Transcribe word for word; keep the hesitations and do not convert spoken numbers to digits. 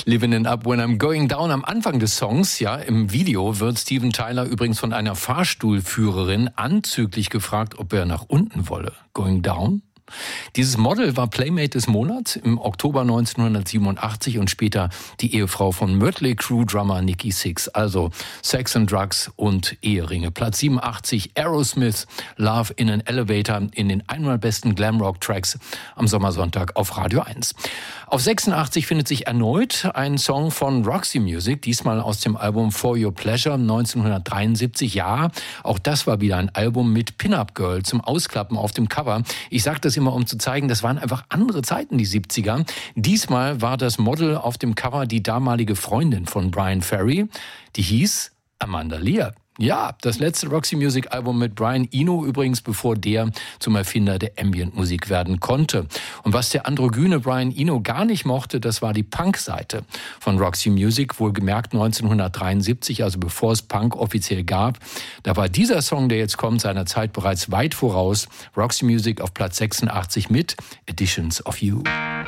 Living It Up When I'm Going Down. Am Anfang des Songs, ja, im Video wird Steven Tyler übrigens von einer Fahrstuhlführerin anzüglich gefragt, ob er nach unten wolle. Going Down? Dieses Model war Playmate des Monats im Oktober neunzehnhundertsiebenundachtzig und später die Ehefrau von Mötley Crüe-Drummer Nikki Sixx. Also Sex and Drugs und Eheringe. Platz siebenundachtzig, Aerosmith, Love in an Elevator in den hundert besten Glamrock-Tracks am Sommersonntag auf Radio eins. Auf sechsundachtzig findet sich erneut ein Song von Roxy Music, diesmal aus dem Album For Your Pleasure neunzehnhundertdreiundsiebzig. Ja, auch das war wieder ein Album mit Pin-Up Girl zum Ausklappen auf dem Cover. Ich sage das immer, um zu zeigen, das waren einfach andere Zeiten, die siebziger. Diesmal war das Model auf dem Cover die damalige Freundin von Bryan Ferry. Die hieß Amanda Lear. Ja, das letzte Roxy Music Album mit Brian Eno übrigens, bevor der zum Erfinder der Ambient-Musik werden konnte. Und was der androgyne Brian Eno gar nicht mochte, das war die Punk-Seite von Roxy Music, wohlgemerkt neunzehnhundertdreiundsiebzig, also bevor es Punk offiziell gab. Da war dieser Song, der jetzt kommt, seiner Zeit bereits weit voraus. Roxy Music auf Platz sechsundachtzig mit Editions of You.